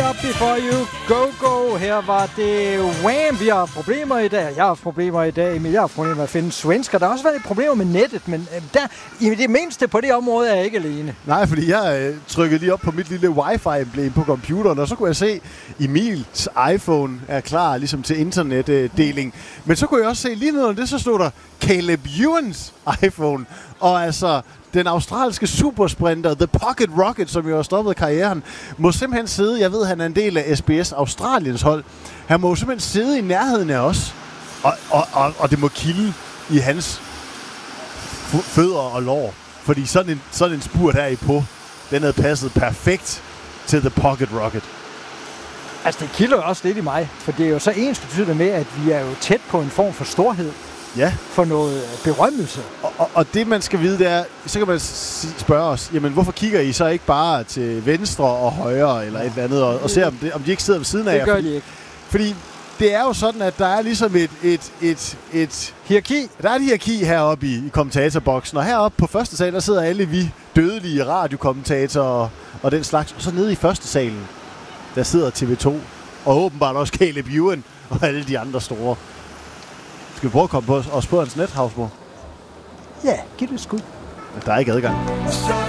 Up Before You Go. Her var det Wham! Vi har problemer i dag. Jeg har problemer i dag, Emil. Jeg har problemer med at finde svensker. Der har også været problemer med nettet, men der, i det mindste på det område er jeg ikke alene. Nej, fordi jeg trykkede lige op på mit lille wifi-emblem på computeren, og så kunne jeg se, Emils iPhone er klar ligesom til internetdeling. Men så kunne jeg også se lige noget af det, så stod der Caleb Ewans iPhone. Og altså, den australske supersprinter, The Pocket Rocket, som jo har stoppet karrieren, må simpelthen sidde, jeg ved, han er en del af SBS Australiens hold, han må simpelthen sidde i nærheden af os, og det må kilde i hans fødder og lår. Fordi sådan en spurt her i på, den havde passet perfekt til The Pocket Rocket. Altså, det kilder jo også lidt i mig, for det er jo så ensbetydende med, at vi er jo tæt på en form for storhed. Ja. For noget berømmelse. Og det, man skal vide, det er, så kan man spørge os, jamen, hvorfor kigger I så ikke bare til venstre og højre, eller et eller andet, og ser, om de ikke sidder ved siden af jer? Det gør de ikke. Fordi det er jo sådan, at der er ligesom et hierarki. Der er et hierarki heroppe i kommentatorboksen, og heroppe på første sal, der sidder alle vi dødelige radiokommentatorer og den slags. Og så nede i første salen, der sidder TV2, og åbenbart også Caleb Ewan og alle de andre store. Skal vi prøve at komme på os på hans nethavsmor? Ja, giv det et skud. Der er ikke adgang.